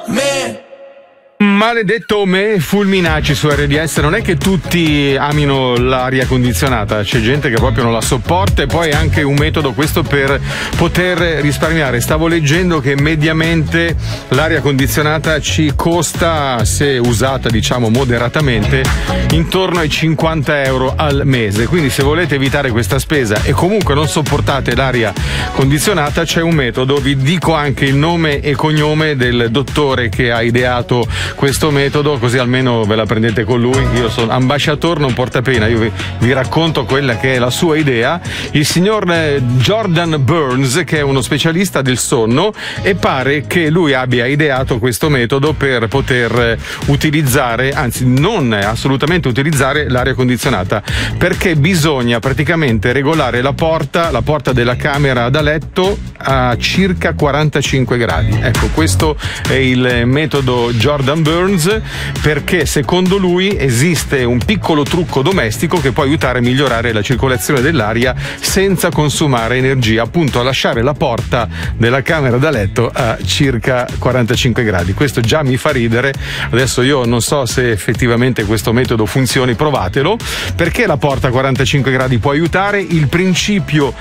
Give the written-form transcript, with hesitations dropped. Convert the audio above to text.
Maledetto me fulminaci su RDS, non è che tutti amino l'aria condizionata, c'è gente che proprio non la sopporta, e poi è anche un metodo questo per poter risparmiare. Stavo leggendo che mediamente l'aria condizionata ci costa, se usata diciamo moderatamente, intorno ai 50 euro al mese, quindi se volete evitare questa spesa e comunque non sopportate l'aria condizionata c'è un metodo. Vi dico anche il nome e cognome del dottore che ha ideato questo metodo, così almeno ve la prendete con lui. Io sono ambasciatore, non porta pena, io vi racconto quella che è la sua idea. Il signor Jordan Burns, che è uno specialista del sonno, e pare che lui abbia ideato questo metodo per poter utilizzare, anzi non assolutamente utilizzare l'aria condizionata, perché bisogna praticamente regolare la porta della camera da letto a circa 45 gradi. Ecco, questo è il metodo Jordan Burns, perché secondo lui esiste un piccolo trucco domestico che può aiutare a migliorare la circolazione dell'aria senza consumare energia, appunto a lasciare la porta della camera da letto a circa 45 gradi. Questo già mi fa ridere. Adesso io non so se effettivamente questo metodo funzioni, provatelo. Perché la porta a 45 gradi può aiutare? Il principio